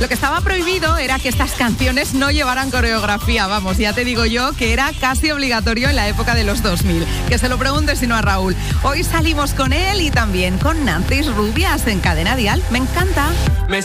Lo que estaba prohibido era que estas canciones no llevaran coreografía. Vamos, ya te digo yo que era casi obligatorio en la época de los 2000. Que se lo preguntes si no a Raúl. Hoy salimos con él y también con Nancy Rubias en Cadena Dial. Me encanta.